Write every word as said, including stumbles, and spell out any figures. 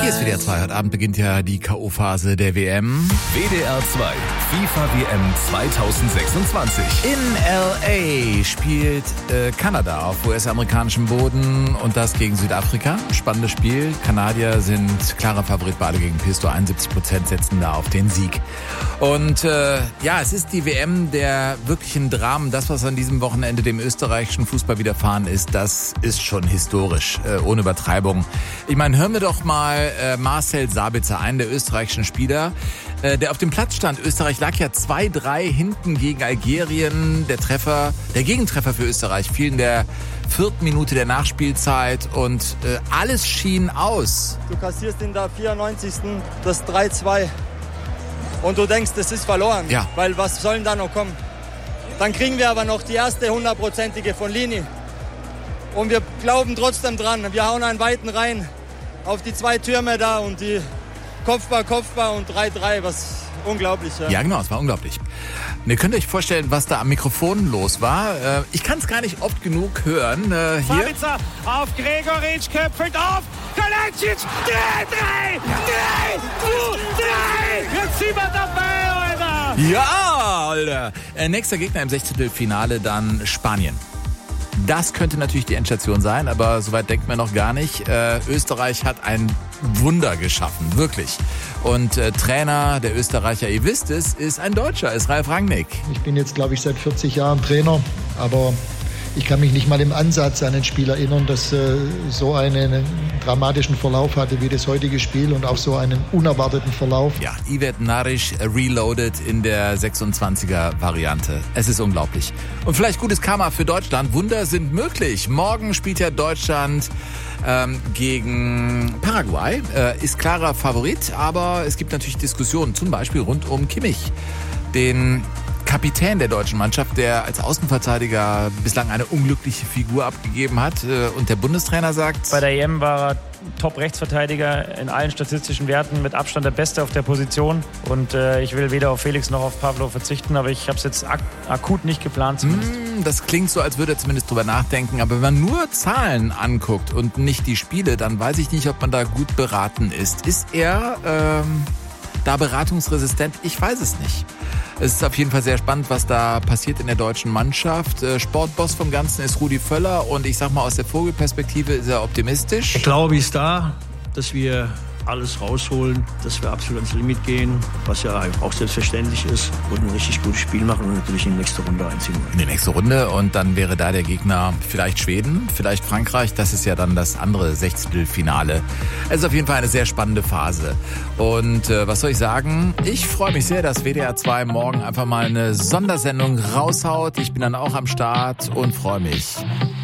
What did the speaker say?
Hier ist W D R zwei. Heute Abend beginnt ja die K O-Phase der W M. W D R zwei FIFA W M zweitausendsechsundzwanzig. In L A spielt äh, Kanada auf U S-amerikanischem Boden und das gegen Südafrika. Spannendes Spiel. Kanadier sind klarer Favorit, beide gegen Pisto. einundsiebzig Prozent setzen da auf den Sieg. Und äh, ja, es ist die W M der wirklichen Dramen. Das, was an diesem Wochenende dem österreichischen Fußball widerfahren ist, das ist schon historisch, äh, ohne Übertreibung. Ich meine, hören wir doch mal äh, Marcel Sabitzer, einen der österreichischen Spieler, äh, der auf dem Platz stand. Österreich lag ja zwei drei hinten gegen Algerien. Der Treffer, der Gegentreffer für Österreich fiel in der vierten Minute der Nachspielzeit und äh, alles schien aus. Du kassierst in der vierundneunzigsten das drei zwei und du denkst, das ist verloren, ja. Weil was soll denn da noch kommen? Dann kriegen wir aber noch die erste hundertprozentige von Lini und wir glauben trotzdem dran. Wir hauen einen weiten rein auf die zwei Türme da und die Kopfball, Kopfball und drei drei, was unglaublich. Ja, ja genau, es war unglaublich. Und ihr könnt euch vorstellen, was da am Mikrofon los war. Ich kann es gar nicht oft genug hören. Hier. Sabitzer auf Gregoritsch, köpfelt auf, Kalajdzic, drei, drei, drei, drei, jetzt sind wir dabei, Alter. Ja, Alter. Nächster Gegner im Sechzehntelfinale dann Spanien. Das könnte natürlich die Endstation sein, aber soweit denkt man noch gar nicht. Äh, Österreich hat ein Wunder geschaffen, wirklich. Und äh, Trainer der Österreicher, ihr wisst es, ist ein Deutscher, ist Ralf Rangnick. Ich bin jetzt, glaube ich, seit vierzig Jahren Trainer, aber ich kann mich nicht mal im Ansatz an ein Spiel erinnern, das äh, so einen dramatischen Verlauf hatte wie das heutige Spiel und auch so einen unerwarteten Verlauf. Ja, Ivet Naric reloaded in der sechsundzwanziger-Variante. Es ist unglaublich. Und vielleicht gutes Karma für Deutschland. Wunder sind möglich. Morgen spielt ja Deutschland ähm, gegen Paraguay. Äh, ist klarer Favorit, aber es gibt natürlich Diskussionen, zum Beispiel rund um Kimmich, den Kapitän der deutschen Mannschaft, der als Außenverteidiger bislang eine unglückliche Figur abgegeben hat. Und der Bundestrainer sagt... Bei der E M war er Top-Rechtsverteidiger in allen statistischen Werten, mit Abstand der Beste auf der Position. Und äh, ich will weder auf Felix noch auf Pavlo verzichten, aber ich habe es jetzt ak- akut nicht geplant zumindest. Mm, das klingt so, als würde er zumindest drüber nachdenken. Aber wenn man nur Zahlen anguckt und nicht die Spiele, dann weiß ich nicht, ob man da gut beraten ist. Ist er ähm, da beratungsresistent? Ich weiß es nicht. Es ist auf jeden Fall sehr spannend, was da passiert in der deutschen Mannschaft. Sportboss vom Ganzen ist Rudi Völler und ich sag mal, aus der Vogelperspektive ist er optimistisch. Der Glaube ist da, dass wir alles rausholen, dass wir absolut ans Limit gehen, was ja auch selbstverständlich ist, und ein richtig gutes Spiel machen und natürlich in die nächste Runde einziehen. In die nächste Runde und dann wäre da der Gegner vielleicht Schweden, vielleicht Frankreich, das ist ja dann das andere Sechzehntelfinale. Es ist auf jeden Fall eine sehr spannende Phase und äh, was soll ich sagen, ich freue mich sehr, dass W D R zwei morgen einfach mal eine Sondersendung raushaut. Ich bin dann auch am Start und freue mich.